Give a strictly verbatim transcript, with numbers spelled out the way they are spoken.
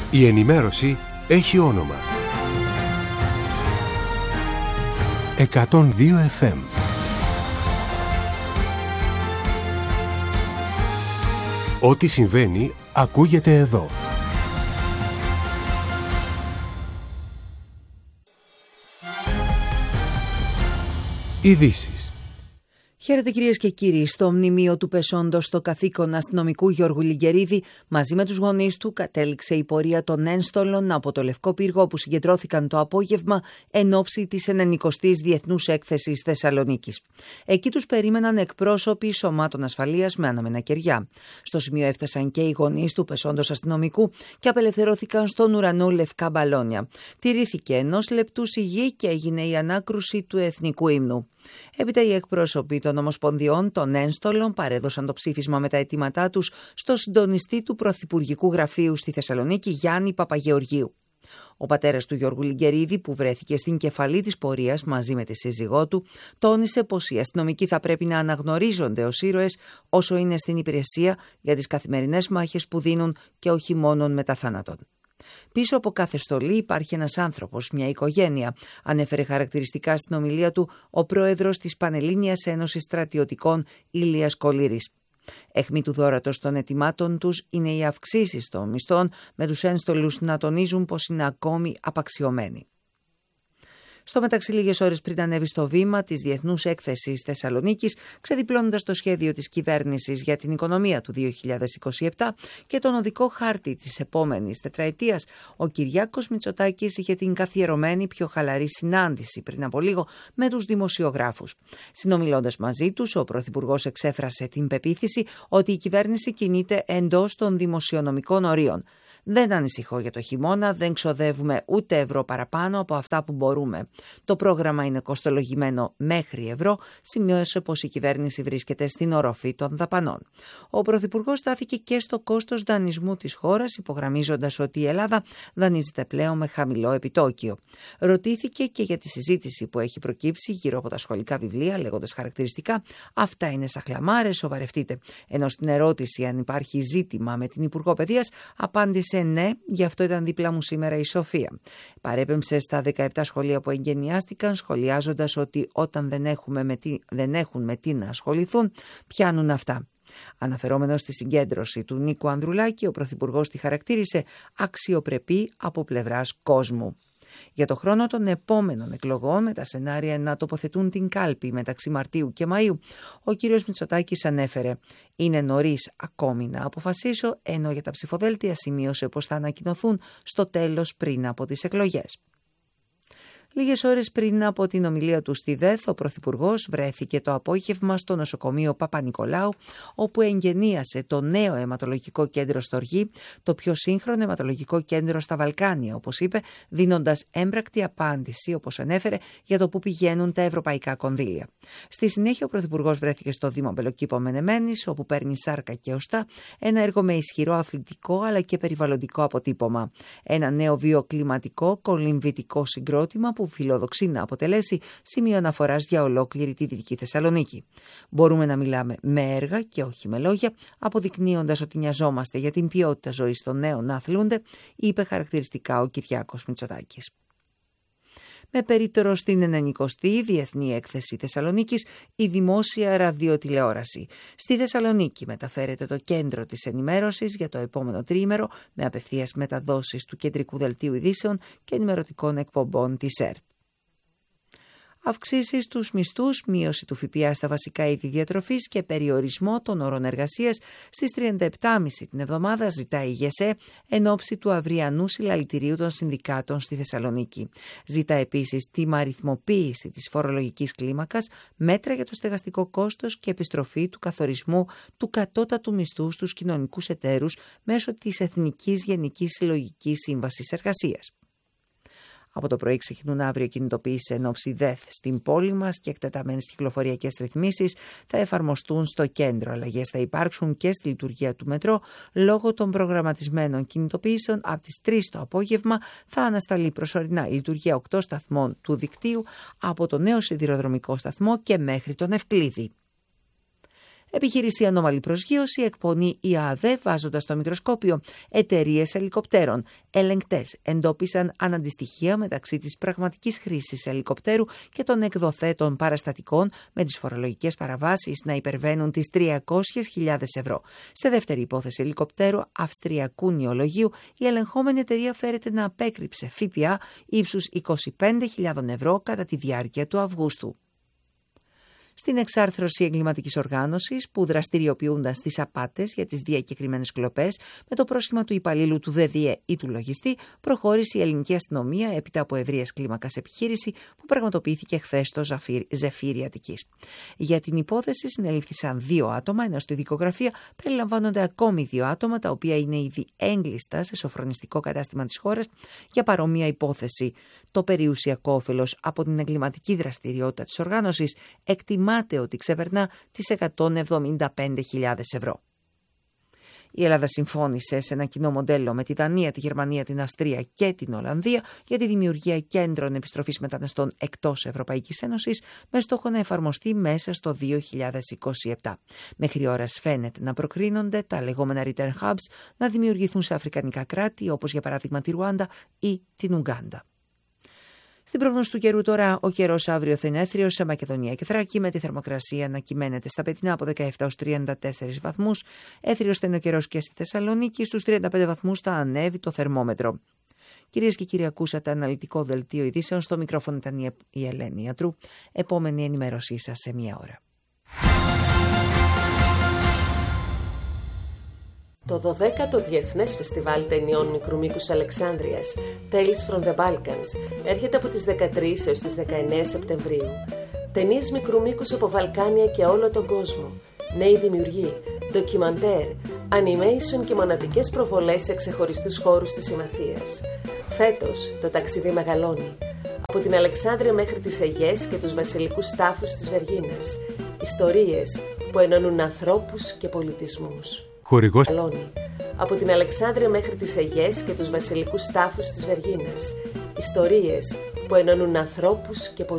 Η ενημέρωση έχει όνομα. εκατόν δύο εφ εμ. Ό,τι συμβαίνει ακούγεται εδώ. Ειδήσεις. Χαίρετε κυρίες και κύριοι. Στο μνημείο του πεσόντος στο καθήκον αστυνομικού Γιώργου Λιγκερίδη, μαζί με τους γονείς του, κατέληξε η πορεία των ένστολων από το Λευκό Πύργο που συγκεντρώθηκαν το απόγευμα εν ώψη της ενενηκοστής Διεθνούς Έκθεσης Θεσσαλονίκης. Εκεί τους περίμεναν εκπρόσωποι σωμάτων ασφαλείας με αναμένα κεριά. Στο σημείο έφτασαν και οι γονείς του πεσόντος αστυνομικού και απελευθερώθηκαν στον ουρανό λευκά μπαλόνια. Τηρήθηκε ενός λεπτού σιγή και έγινε η ανάκρουση του εθνικού ύμνου. Έπειτα οι εκπρόσωποι των Ομοσπονδιών των Ένστολων παρέδωσαν το ψήφισμα με τα αιτήματά τους στο συντονιστή του Πρωθυπουργικού Γραφείου στη Θεσσαλονίκη, Γιάννη Παπαγεωργίου. Ο πατέρας του Γιώργου Λιγκερίδη, που βρέθηκε στην κεφαλή της πορείας μαζί με τη σύζυγό του, τόνισε πως οι αστυνομικοί θα πρέπει να αναγνωρίζονται ως ήρωες όσο είναι στην υπηρεσία για τις καθημερινές μάχες που δίνουν και όχι μόνον μετά θάνατον. Πίσω από κάθε στολή υπάρχει ένας άνθρωπος, μια οικογένεια, ανέφερε χαρακτηριστικά στην ομιλία του ο πρόεδρος της Πανελλήνιας Ένωσης Στρατιωτικών, Ηλίας Κολύρης. Αιχμή του δώρατος των αιτημάτων τους είναι οι αυξήσεις των μισθών, με τους ένστολους να τονίζουν πως είναι ακόμη απαξιωμένοι. Στο μεταξύ, λίγες ώρες πριν ανέβει στο βήμα της Διεθνούς Έκθεσης Θεσσαλονίκης, ξεδιπλώνοντας το σχέδιο της κυβέρνησης για την οικονομία του δύο χιλιάδες είκοσι επτά και τον οδικό χάρτη της επόμενης τετραετίας, ο Κυριάκος Μητσοτάκης είχε την καθιερωμένη πιο χαλαρή συνάντηση πριν από λίγο με τους δημοσιογράφους. Συνομιλώντας μαζί τους, ο Πρωθυπουργός εξέφρασε την πεποίθηση ότι η κυβέρνηση κινείται εντός των δημοσιονομικών ορίων. «Δεν ανησυχώ για το χειμώνα, δεν ξοδεύουμε ούτε ευρώ παραπάνω από αυτά που μπορούμε. Το πρόγραμμα είναι κοστολογημένο μέχρι ευρώ», σημείωσε πως η κυβέρνηση βρίσκεται στην οροφή των δαπανών. Ο Πρωθυπουργός στάθηκε και στο κόστος δανεισμού της χώρας, υπογραμμίζοντας ότι η Ελλάδα δανείζεται πλέον με χαμηλό επιτόκιο. Ρωτήθηκε και για τη συζήτηση που έχει προκύψει γύρω από τα σχολικά βιβλία, λέγοντας χαρακτηριστικά «Αυτά είναι σαχλαμάρες, σοβαρευτείτε». Ενώ στην ερώτηση αν υπάρχει ζήτημα με την Υπουργό Παιδείας, απάντησε ναι, γι' αυτό ήταν δίπλα μου σήμερα η Σοφία. Παρέπεμψε στα δεκαεπτά σχολεία που εγγενιάστηκαν, σχολιάζοντας ότι όταν δεν, έχουμε με τι, δεν έχουν με τι να ασχοληθούν, πιάνουν αυτά. Αναφερόμενος στη συγκέντρωση του Νίκου Ανδρουλάκη, ο Πρωθυπουργός τη χαρακτήρισε αξιοπρεπή από πλευράς κόσμου. Για το χρόνο των επόμενων εκλογών, με τα σενάρια να τοποθετούν την κάλπη μεταξύ Μαρτίου και Μαΐου, ο κύριος Μητσοτάκης ανέφερε «Είναι νωρίς ακόμη να αποφασίσω», ενώ για τα ψηφοδέλτια σημείωσε πως θα ανακοινωθούν στο τέλος πριν από τις εκλογές. Λίγες ώρες πριν από την ομιλία του στη ΔΕΘ, ο Πρωθυπουργός βρέθηκε το απόγευμα στο νοσοκομείο Παπα-Νικολάου, όπου εγγενίασε το νέο αιματολογικό κέντρο Στοργή, το πιο σύγχρονο αιματολογικό κέντρο στα Βαλκάνια, όπως είπε, δίνοντας έμπρακτη απάντηση, όπως ανέφερε, για το που πηγαίνουν τα ευρωπαϊκά κονδύλια. Στη συνέχεια, ο Πρωθυπουργός βρέθηκε στο Δήμο Μπελοκήπο Μενεμένης, όπου παίρνει σάρκα και οστά, ένα έργο με ισχυρό αθλητικό αλλά και περιβαλλοντικό αποτύπωμα. Ένα νέο βιοκλιματικό κολυμβητικό συγκρότημα που φιλοδοξεί να αποτελέσει σημείο αναφοράς για ολόκληρη τη Δυτική Θεσσαλονίκη. Μπορούμε να μιλάμε με έργα και όχι με λόγια, αποδεικνύοντας ότι νοιαζόμαστε για την ποιότητα ζωής των νέων να αθλούνται, είπε χαρακτηριστικά ο Κυριάκος Μητσοτάκης. Με περίπτερο στην ενενηκοστή Διεθνή Έκθεση Θεσσαλονίκης η δημόσια ραδιοτηλεόραση. Στη Θεσσαλονίκη μεταφέρεται το κέντρο της ενημέρωσης για το επόμενο τριήμερο με απευθείας μεταδόσεις του κεντρικού δελτίου ειδήσεων και ενημερωτικών εκπομπών της ΕΡΤ. Αυξήσεις στους μισθούς, μείωση του ΦΠΑ στα βασικά είδη διατροφής και περιορισμό των ωρών εργασίας στις τριάντα επτά κόμμα πέντε την εβδομάδα ζητάει η ΓΕΣΕ εν ώψη του αυριανού συλλαλητηρίου των συνδικάτων στη Θεσσαλονίκη. Ζητά επίσης τιμαριθμοποίηση της φορολογικής κλίμακας, μέτρα για το στεγαστικό κόστος και επιστροφή του καθορισμού του κατώτατου μισθού στους κοινωνικούς εταίρους μέσω της Εθνικής Γενικής Συλλογικής Σύμβασης Εργασίας. Από το πρωί ξεκινούν αύριο κινητοποιήσεις εν ώψη ΔΕΘ στην πόλη μας και εκτεταμένες κυκλοφοριακές ρυθμίσεις θα εφαρμοστούν στο κέντρο. Αλλαγές θα υπάρξουν και στη λειτουργία του μετρό λόγω των προγραμματισμένων κινητοποιήσεων. Από τις τρεις το απόγευμα θα ανασταλεί προσωρινά η λειτουργία οκτώ σταθμών του δικτύου από το νέο σιδηροδρομικό σταθμό και μέχρι τον Ευκλήδη. Επιχείρηση Ανώμαλη Προσγείωση εκπονεί η ΑΔΕ βάζοντας στο μικροσκόπιο εταιρείες ελικοπτέρων. Ελεγκτές εντόπισαν αναντιστοιχεία μεταξύ της πραγματικής χρήσης ελικοπτέρου και των εκδοθέτων παραστατικών με τις φορολογικές παραβάσεις να υπερβαίνουν τις τριακόσιες χιλιάδες ευρώ. Σε δεύτερη υπόθεση ελικοπτέρου αυστριακού νεολογίου, η ελεγχόμενη εταιρεία φέρεται να απέκρυψε ΦΠΑ ύψους είκοσι πέντε χιλιάδες ευρώ κατά τη διάρκεια του Αυγούστου. Στην εξάρθρωση εγκληματικής οργάνωσης που δραστηριοποιούνταν στις απάτες για τις διακεκριμένες κλοπές με το πρόσχημα του υπαλλήλου του ΔΔΕ ή του λογιστή, προχώρησε η ελληνική αστυνομία έπειτα από ευρείας κλίμακας επιχείρηση που πραγματοποιήθηκε χθες στο Ζεφύρι Αττικής. Για την υπόθεση συνελήφθησαν δύο άτομα, ενώ στη δικογραφία περιλαμβάνονται ακόμη δύο άτομα, τα οποία είναι ήδη έγκλειστα σε σοφρονιστικό κατάστημα της χώρας για παρόμοια υπόθεση. Το περιουσιακό όφελος από την εγκληματική δραστηριότητα της οργάνωσης εκτιμάται ότι ξεπερνά τις εκατόν εβδομήντα πέντε χιλιάδες ευρώ. Η Ελλάδα συμφώνησε σε ένα κοινό μοντέλο με τη Δανία, τη Γερμανία, την Αυστρία και την Ολλανδία για τη δημιουργία κέντρων επιστροφής μεταναστών εκτός Ευρωπαϊκής Ένωσης με στόχο να εφαρμοστεί μέσα στο δύο χιλιάδες είκοσι επτά. Μέχρι ώρας φαίνεται να προκρίνονται τα λεγόμενα return hubs να δημιουργηθούν σε αφρικανικά κράτη όπως για παράδειγμα τη Ρουάντα ή την Ουγκάντα. Στην πρόγνωση του καιρού τώρα, ο καιρός αύριο θα είναι έθριος σε Μακεδονία και Θράκη, με τη θερμοκρασία να κυμαίνεται στα πετεινά από δεκαεπτά έως τριάντα τέσσερις βαθμούς. Έθριος θα είναι ο καιρός και στη Θεσσαλονίκη, στους τριάντα πέντε βαθμούς θα ανέβει το θερμόμετρο. Κυρίες και κύριοι, ακούσατε αναλυτικό δελτίο ειδήσεων. Στο μικρόφωνο ήταν η Ελένη Ιατρού. Επόμενη ενημέρωσή σας σε μία ώρα. Το δωδέκατο Διεθνές Φεστιβάλ Ταινιών Μικρού Μήκους Αλεξάνδρειας, Tales from the Balkans, έρχεται από τις δεκατρείς έως τις δεκαεννέα Σεπτεμβρίου. Ταινίες μικρού μήκους από Βαλκάνια και όλο τον κόσμο. Νέοι δημιουργοί, ντοκιμαντέρ, animation και μοναδικές προβολές σε ξεχωριστούς χώρους της Συμμαθίας. Φέτος το ταξίδι μεγαλώνει. Από την Αλεξάνδρεια μέχρι τις Αιγές και τους βασιλικούς τάφους της Βεργίνας. Ιστορίες που ενώνουν ανθρώπους και πολιτισμούς. Χορηγός. Από την Αλεξάνδρεια μέχρι τις Αιγές και τους βασιλικούς τάφους της Βεργίνας. Ιστορίες που ενώνουν ανθρώπους και πολιτισμούς.